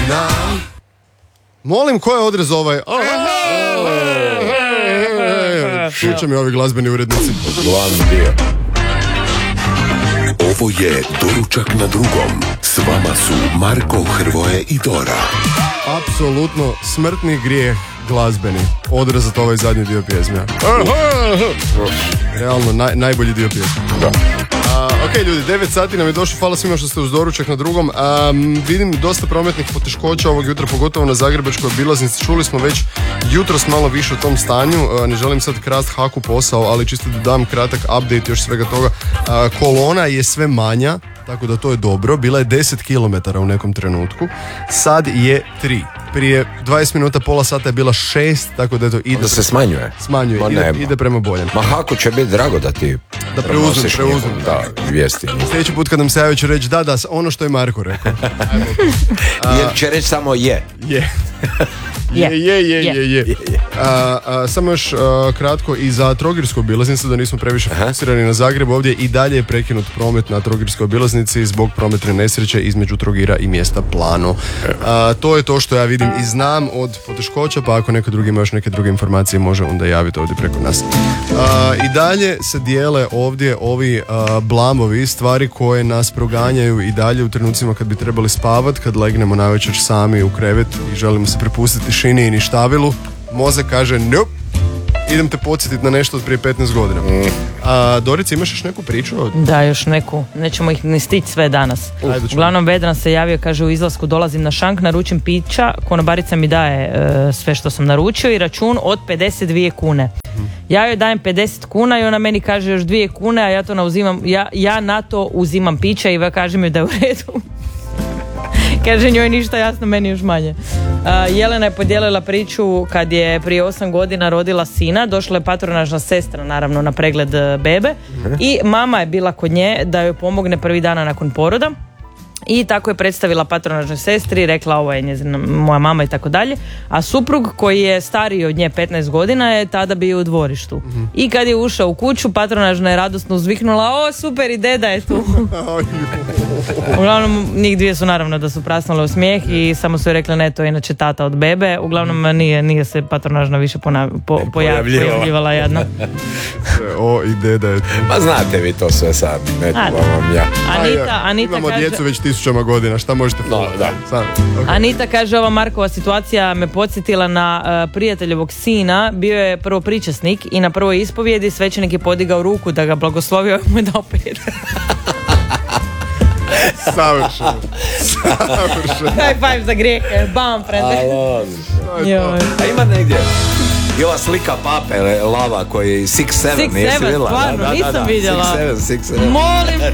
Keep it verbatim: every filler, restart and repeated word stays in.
godina. Molim, ko je odrez ovaj? Šuće mi ovi glazbeni urednici. Glavni dio. Ovo je Doručak na drugom. S vama su Marko, Hrvoje i Dora. Apsolutno smrtni grijeh glazbeni. Odrezat ovaj zadnji dio pjesme. Realno naj, najbolji dio pjesme. Da. Uh, ok ljudi, devet sati nam je došlo, hvala svima što ste uz Doručak na drugom. Um, vidim dosta prometnih poteškoća ovog jutra, pogotovo na Zagrebačkoj obilaznici. Čuli smo već jutros malo više o tom stanju. Uh, ne želim sad krast Haku posao, ali čisto da dam kratak update još svega toga. Uh, kolona je sve manja, tako da to je dobro. Bila je deset kilometara u nekom trenutku, sad je tri. Prije dvadeset minuta, pola sata je bila šest, tako da to ide. Onda se smanjuje. Smanjuje, ide, ide prema boljem. Ma Haku će biti drago da ti da preuzmem, preuzmem. Da, vijesti. Sljedeći put kad nam se javi ću reći da, da, ono što je Marko rekao. Jer će reći samo je. Je. Je, je, je, je, je. A, a, samo još a, kratko i za Trogirsku obilaznicu, da nismo previše fokusirani na Zagreb. Ovdje i dalje je prekinut promet na Trogirskoj obilaznici zbog prometne nesreće između Trogira i mjesta Plano. A, to je to što ja vidim i znam od poteškoća, pa ako neko drugi ima još neke druge informacije može onda javiti ovdje preko nas. A, I dalje se dijele ovdje ovi a, blamovi, stvari koje nas proganjaju i dalje u trenucima kad bi trebali spavat, kad legnemo navečer sami u krevet i želimo se prepustiti tišini i ništavilu. Mozak kaže nope, idem te podsjetiti na nešto od prije petnaest godina. Mm. A, Dorica, imaš još neku priču? Da, još neku. Nećemo ih ni stići sve danas. Uh. Uglavnom Vedran se javio, kaže u izlasku dolazim na šank, naručim pića, konobarica mi daje e, sve što sam naručio i račun od pedeset dvije kune. Mm. Ja joj dajem pedeset kuna i ona meni kaže još dvije kune, a ja to na uzimam, ja, ja na to uzimam pića i kaže mi da je u redu. Kaže njoj ništa jasno, meni još manje. Uh, Jelena je podijelila priču kad je prije osam godina rodila sina, došla je patronažna sestra naravno na pregled bebe mm-hmm. i mama je bila kod nje da joj pomogne prvi dana nakon poroda. I tako je predstavila patronažnoj sestri, rekla ovo je njezina, moja mama i tako dalje. A suprug koji je stariji od nje petnaest godina je tada bio u dvorištu. Mm-hmm. I kad je ušao u kuću, patronažna je radosno uzviknula, o super i deda je tu. Uglavnom njih dvije su naravno da su prasnule u smijeh i samo su joj rekli ne, to je inače tata od bebe. Uglavnom nije, nije se patronažna više ponav, po, pojav, pojavljivala jedna. O i deda je tu. Ma znate vi to sve sami, ne tu vam ja. Anita, Anita imamo kaže... djecu već tisućama godina, šta možete no, da. Sam, okay. Anita kaže, ova Markova situacija me podsjetila na uh, prijateljevog sina, bio je prvo pričasnik i na prvoj ispovjedi svećenik je podigao ruku da ga blagoslovio i mu je dao pet. Savršeno. Savršeno. High five za grijehe, bam, frende. A ima negdje i ova slika pape lava koji six seven, six seven, stvarno, da, da, nisam da, da. vidjela. six seven, six seven. Molim te,